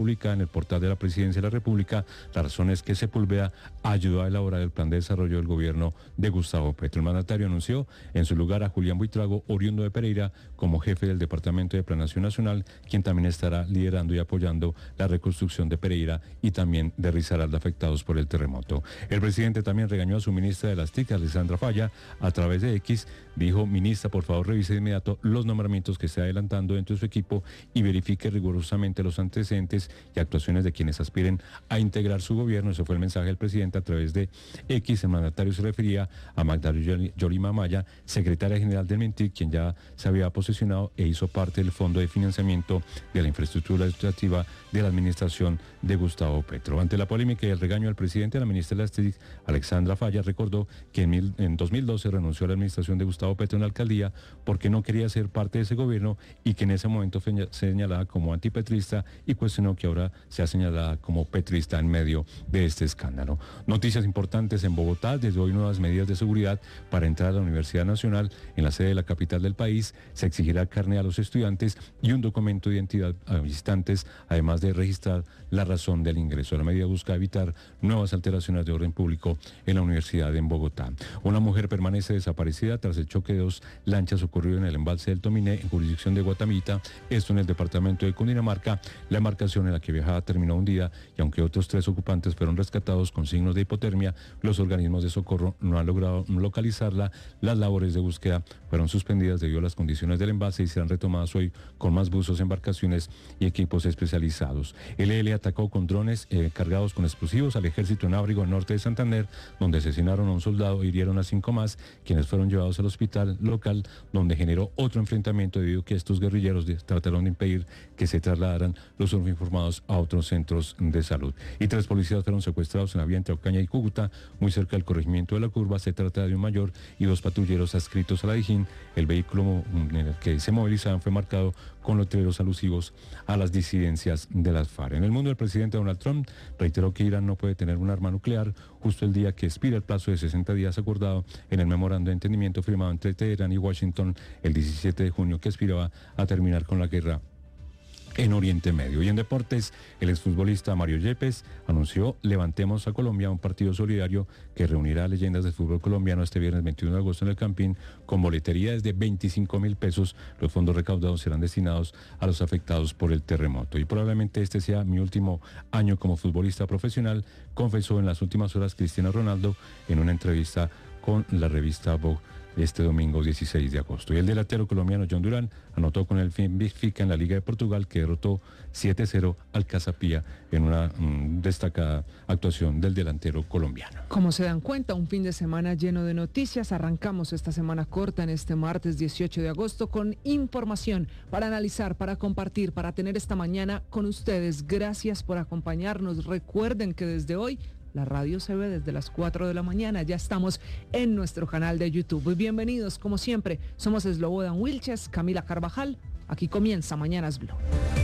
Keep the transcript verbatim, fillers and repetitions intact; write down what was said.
publicada en el portal de la Presidencia de la República. La razón es que Sepúlveda ayudó a elaborar el plan de desarrollo del gobierno de Gustavo Petro. El mandatario anunció en su lugar a Julián Buitrago, oriundo de Pereira, como jefe del Departamento de Planación Nacional, quien también estará liderando y apoyando la reconstrucción de Pereira y también de Risaralda, afectados por el terremoto. El presidente también regañó a su ministra de las T I C, Alexandra Falla, a través de X. Dijo: ministra, por favor, revise de inmediato los nombramientos que está adelantando dentro de su equipo y verifique rigurosamente los antecedentes y actuaciones de quienes aspiren a integrar su gobierno. Ese fue el mensaje del presidente a través de X. El mandatario se refería a Magdalena Yolima Maya, secretaria general del MINTIC, quien ya se había posesionado e hizo parte del Fondo de Financiamiento de la Infraestructura Administrativa de la administración de Gustavo Petro. Ante la polémica y el regaño al presidente, la ministra de las T I C, Alexandra Falla, recordó que en, mil, en dos mil doce renunció a la administración de Gustavo Petro en la alcaldía porque no quería ser parte de ese gobierno y que en ese momento fue señalada como antipetrista, y cuestionó que ahora sea señalada como petrista en medio de este escándalo. Noticias importantes en Bogotá: desde hoy nuevas medidas de seguridad para entrar a la Universidad Nacional. En la sede de la capital del país se exigirá carné a los estudiantes y un documento de identidad a visitantes, además de registrar la razón del ingreso. La medida busca evitar nuevas alteraciones de orden público en la universidad en Bogotá. Una mujer permanece desaparecida tras el choque de dos lanchas ocurrido en el embalse del Tominé, en jurisdicción de Guatamita, esto en el departamento de Cundinamarca. La embarcación en la que viajaba terminó hundida y aunque otros tres ocupantes fueron rescatados con signos de hipotermia, los organismos de socorro no han logrado localizarla. Las labores de búsqueda fueron suspendidas debido a las condiciones del embalse y serán retomadas hoy con más buzos, embarcaciones y equipos especializados. El E L atacó con drones eh, cargados con explosivos al ejército en Ábrigo, al norte de Santander, donde asesinaron a un soldado e hirieron a cinco más, quienes fueron llevados al hospital local, donde generó otro enfrentamiento debido a que estos guerrilleros trataron de impedir que se trasladaran los informados a otros centros de salud. Y tres policías fueron secuestrados en la vía entre Ocaña y Cúcuta, muy cerca del corregimiento de la Curva. Se trata de un mayor y dos patrulleros adscritos a la Dijín. El vehículo en el que se movilizaban fue marcado con letreros alusivos a las disidencias de las FARC. En el mundo, el presidente Donald Trump reiteró que Irán no puede tener un arma nuclear justo el día que expira el plazo de sesenta días acordado en el memorando de entendimiento firmado entre Teherán y Washington el diecisiete de junio, que aspiraba a terminar con la guerra en Oriente Medio. Y en deportes, el exfutbolista Mario Yepes anunció Levantemos a Colombia, un partido solidario que reunirá a leyendas del fútbol colombiano este viernes veintiuno de agosto en el Campín, con boletería desde veinticinco mil pesos. Los fondos recaudados serán destinados a los afectados por el terremoto. Y probablemente este sea mi último año como futbolista profesional, confesó en las últimas horas Cristiano Ronaldo en una entrevista con la revista Vogue este domingo dieciséis de agosto. Y el delantero colombiano John Durán anotó con el Benfica en la Liga de Portugal, que derrotó siete cero al Casa Pia en una mmm, destacada actuación del delantero colombiano. Como se dan cuenta, un fin de semana lleno de noticias. Arrancamos esta semana corta en este martes dieciocho de agosto con información para analizar, para compartir, para tener esta mañana con ustedes. Gracias por acompañarnos. Recuerden que desde hoy la radio se ve desde las cuatro de la mañana. Ya estamos en nuestro canal de YouTube. Bienvenidos, como siempre. Somos Slobodan Wilches, Camila Carvajal. Aquí comienza Mañanas Blue.